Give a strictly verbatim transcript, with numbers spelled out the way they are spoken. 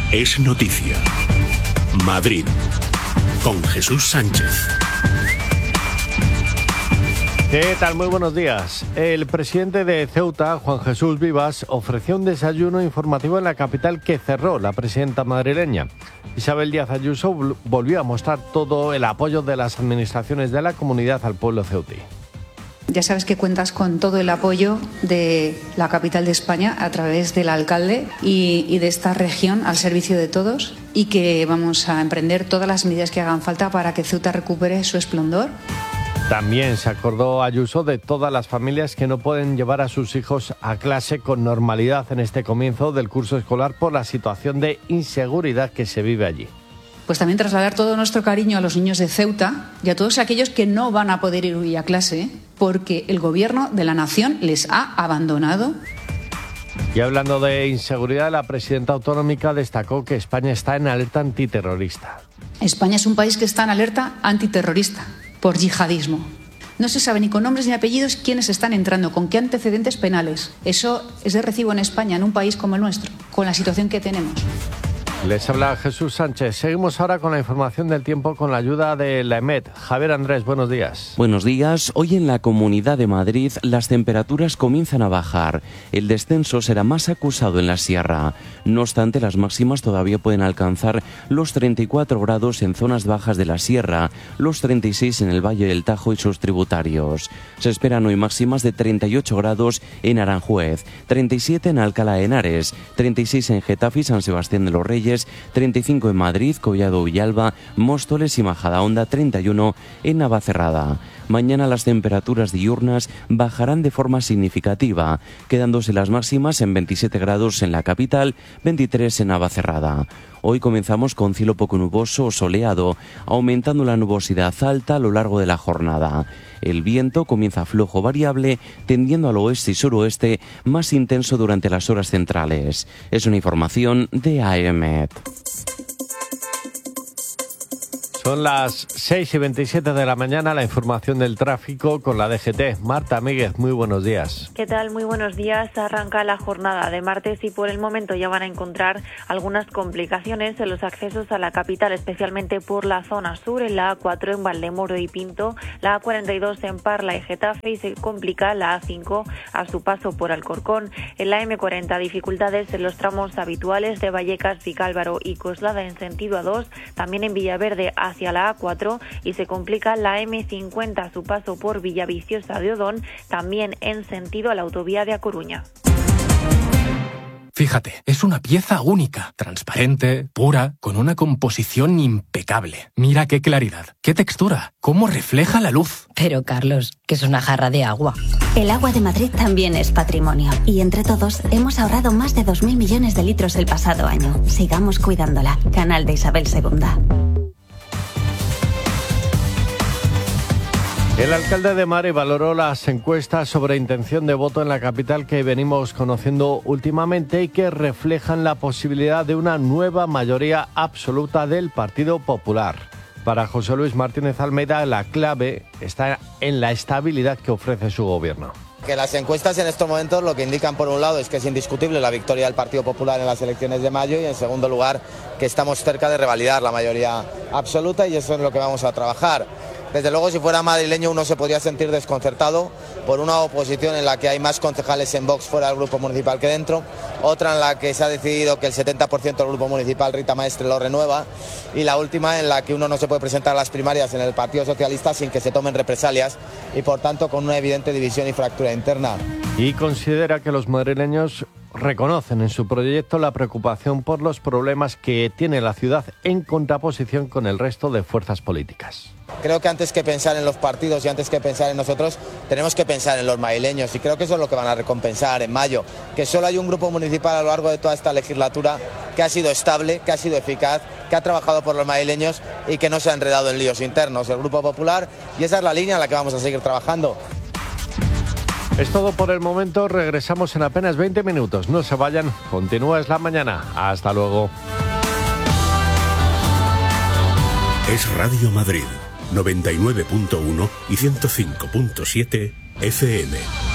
Es noticia. Madrid, con Jesús Sánchez. ¿Qué tal? Muy buenos días. El presidente de Ceuta, Juan Jesús Vivas, ofreció un desayuno informativo en la capital que cerró la presidenta madrileña. Isabel Díaz Ayuso volvió a mostrar todo el apoyo de las administraciones de la comunidad al pueblo ceutí. Ya sabes que cuentas con todo el apoyo de la capital de España a través del alcalde y, y de esta región al servicio de todos, y que vamos a emprender todas las medidas que hagan falta para que Ceuta recupere su esplendor. También se acordó Ayuso de todas las familias que no pueden llevar a sus hijos a clase con normalidad en este comienzo del curso escolar por la situación de inseguridad que se vive allí. Pues también trasladar todo nuestro cariño a los niños de Ceuta y a todos aquellos que no van a poder ir hoy a clase porque el gobierno de la nación les ha abandonado. Y hablando de inseguridad, la presidenta autonómica destacó que España está en alerta antiterrorista. España es un país que está en alerta antiterrorista por yihadismo. No se sabe ni con nombres ni apellidos quiénes están entrando, con qué antecedentes penales. Eso es de recibo en España, en un país como el nuestro, con la situación que tenemos. Les habla Jesús Sánchez. Seguimos ahora con la información del tiempo con la ayuda de la EMET. Javier Andrés, buenos días. Buenos días. Hoy en la Comunidad de Madrid las temperaturas comienzan a bajar. El descenso será más acusado en la sierra. No obstante, las máximas todavía pueden alcanzar los treinta y cuatro grados en zonas bajas de la sierra, los treinta y seis en el Valle del Tajo y sus tributarios. Se esperan hoy máximas de treinta y ocho grados en Aranjuez, treinta y siete en Alcalá de Henares, treinta y seis en Getafe y San Sebastián de los Reyes, treinta y cinco en Madrid, Collado Villalba, Móstoles y Majadahonda, treinta y uno en Navacerrada. Mañana las temperaturas diurnas bajarán de forma significativa, quedándose las máximas en veintisiete grados en la capital, veintitrés en Navacerrada. Hoy comenzamos con cielo poco nuboso o soleado, aumentando la nubosidad alta a lo largo de la jornada. El viento comienza flojo variable, tendiendo al oeste y suroeste, más intenso durante las horas centrales. Es una información de A E M E T. Son las seis y veintisiete de la mañana, la información del tráfico con la D G T. Marta Míguez, muy buenos días. ¿Qué tal? Muy buenos días. Arranca la jornada de martes y por el momento ya van a encontrar algunas complicaciones en los accesos a la capital, especialmente por la zona sur, en la A cuatro en Valdemoro y Pinto, la A cuarenta y dos en Parla y Getafe, y se complica la A cinco a su paso por Alcorcón. En la M cuarenta dificultades en los tramos habituales de Vallecas, Vicálvaro y Coslada en sentido A dos, también en Villaverde hacia la A cuatro, y se complica la M cincuenta a su paso por Villaviciosa de Odón, también en sentido a la autovía de A Coruña. Fíjate, es una pieza única, transparente, pura, con una composición impecable. Mira qué claridad, qué textura, cómo refleja la luz. Pero Carlos, que es una jarra de agua. El agua de Madrid también es patrimonio, y entre todos hemos ahorrado más de dos mil millones de litros el pasado año. Sigamos cuidándola. Canal de Isabel segunda. El alcalde de Madrid valoró las encuestas sobre intención de voto en la capital que venimos conociendo últimamente y que reflejan la posibilidad de una nueva mayoría absoluta del Partido Popular. Para José Luis Martínez Almeida, la clave está en la estabilidad que ofrece su gobierno. Que las encuestas en estos momentos lo que indican, por un lado, es que es indiscutible la victoria del Partido Popular en las elecciones de mayo, y en segundo lugar que estamos cerca de revalidar la mayoría absoluta, y eso es lo que vamos a trabajar. Desde luego, si fuera madrileño, uno se podría sentir desconcertado por una oposición en la que hay más concejales en Vox fuera del grupo municipal que dentro, otra en la que se ha decidido que el setenta por ciento del grupo municipal, Rita Maestre, lo renueva, y la última en la que uno no se puede presentar a las primarias en el Partido Socialista sin que se tomen represalias y, por tanto, con una evidente división y fractura interna. Y considera que los madrileños reconocen en su proyecto la preocupación por los problemas que tiene la ciudad en contraposición con el resto de fuerzas políticas. Creo que antes que pensar en los partidos y antes que pensar en nosotros, tenemos que pensar en los madrileños, y creo que eso es lo que van a recompensar en mayo, que solo hay un grupo municipal a lo largo de toda esta legislatura que ha sido estable, que ha sido eficaz, que ha trabajado por los madrileños y que no se ha enredado en líos internos, el Grupo Popular, y esa es la línea en la que vamos a seguir trabajando. Es todo por el momento, regresamos en apenas veinte minutos. No se vayan, continúa Es la Mañana. Hasta luego. Es Radio Madrid, noventa y nueve punto uno y ciento cinco punto siete F M.